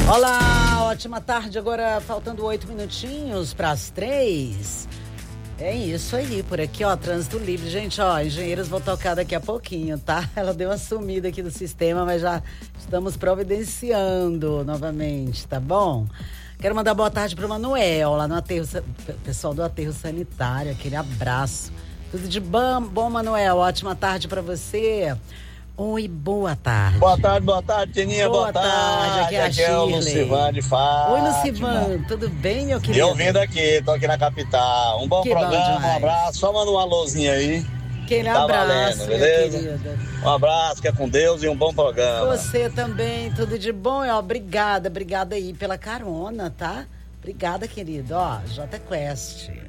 Olá, ótima tarde. Agora faltando 8 minutinhos para as 3. É isso aí, por aqui, ó, trânsito livre. Gente, ó, engenheiros vão tocar daqui a pouquinho, tá? Ela deu uma sumida aqui do sistema, mas já estamos providenciando novamente, tá bom? Quero mandar boa tarde pro Manuel, lá no aterro, pessoal do aterro sanitário, aquele abraço. Tudo de bom, Manuel, ótima tarde para você. Oi, boa tarde. Boa tarde, Teninha, boa tarde. Aqui é o Lucivan de Fátima. Oi, Lucivan, tudo bem, meu querido? Eu vindo aqui, tô aqui na capital. Um bom programa, um abraço, só manda um alôzinho aí. Aquele tá abraço, valendo, beleza? querida. Um abraço, fica com Deus e um bom programa. Você também, tudo de bom, ó, obrigada aí pela carona, tá? Obrigada, querido, ó, J Quest.